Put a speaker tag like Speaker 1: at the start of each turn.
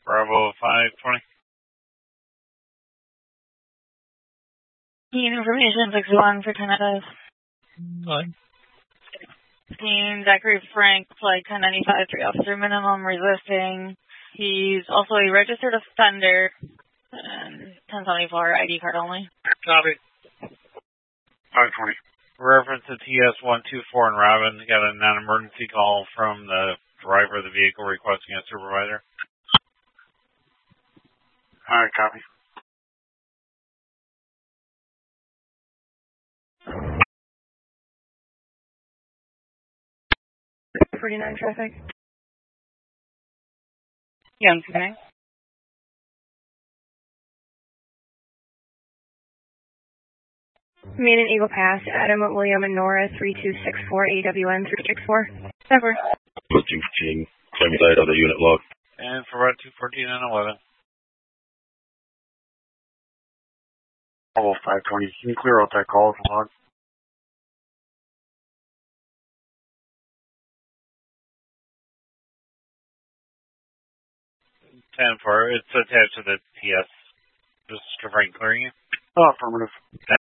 Speaker 1: Bravo 520.
Speaker 2: Team information 61 for 10 SS.
Speaker 1: Fine.
Speaker 2: Team Zachary Frank, flight 1095, 3 officer minimum, resisting. He's also a registered offender. 1074, ID card only.
Speaker 1: Copy.
Speaker 3: 520.
Speaker 1: Reference to TS-124 in Robin. Got a non-emergency call from the driver of the vehicle requesting a supervisor.
Speaker 3: Alright, copy.
Speaker 2: .49 traffic.
Speaker 4: Young today.
Speaker 2: Main and Eagle Pass, Adam, William, and Nora, 3264, AWN 364.
Speaker 4: Never.
Speaker 5: Looking for team. Claim side of the unit log.
Speaker 1: And for about 214 and 11.
Speaker 3: Bravo 520. Can you clear out that call with the log?
Speaker 1: 10-4. It's attached to the TS. Just covering clearing you.
Speaker 3: Oh, affirmative.